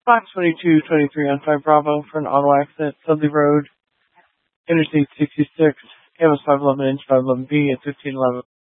Fox 2223 on 5 Bravo for an auto accident, Dudley Road, Interstate 66, Camas 511 inch 511B at 1511.